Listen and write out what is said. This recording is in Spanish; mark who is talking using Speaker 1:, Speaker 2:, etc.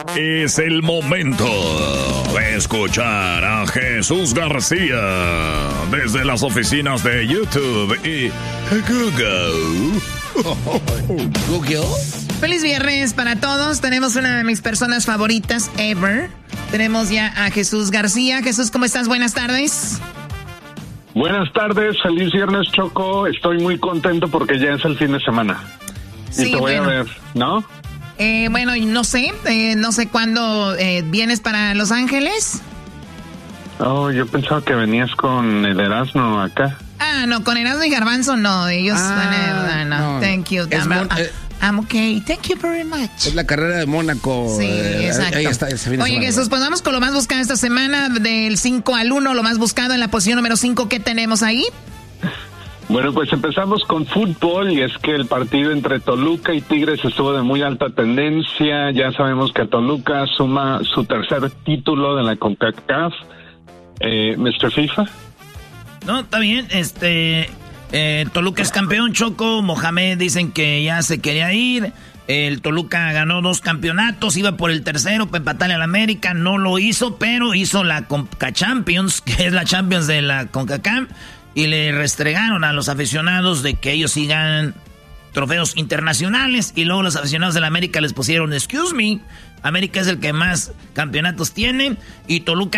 Speaker 1: Es el momento de escuchar a Jesús García desde las oficinas de YouTube y Google.
Speaker 2: ¿Google?
Speaker 3: Feliz viernes para todos. Tenemos una de mis personas favoritas ever. Tenemos ya a Jesús García. Jesús, ¿cómo estás? Buenas tardes.
Speaker 4: Buenas tardes, feliz viernes, Choco. Estoy muy contento porque ya es el fin de semana.
Speaker 3: Sí,
Speaker 4: y te voy a ver, ¿no?
Speaker 3: Bueno, no sé cuándo vienes para Los Ángeles.
Speaker 4: Oh, yo pensaba que venías con el Erasmo acá.
Speaker 3: Ah, no, con Erasmo y Garbanzo no. Ellos no. Thank you. I'm okay. Thank you very much.
Speaker 2: Es la carrera de Mónaco.
Speaker 3: Sí, exacto.
Speaker 2: Ahí está,
Speaker 3: Oye, Jesús, pues vamos con lo más buscado esta semana, del 5 al 1, lo más buscado en la posición número 5. ¿Qué tenemos ahí?
Speaker 4: Bueno, pues empezamos con fútbol y es que el partido entre Toluca y Tigres estuvo de muy alta tendencia. Ya sabemos que Toluca suma su tercer título de la CONCACAF. Mr. FIFA.
Speaker 5: No, está bien, Toluca es campeón, Choco. Mohamed dicen que ya se quería ir. El Toluca ganó 2 campeonatos, iba por el tercero para empatarle al América. No lo hizo, pero hizo la Conca Champions, que es la Champions de la CONCACAF. Y le restregaron a los aficionados de que ellos sí ganan trofeos internacionales. Y luego los aficionados de la América les pusieron, excuse me, América es el que más campeonatos tiene. Y Toluca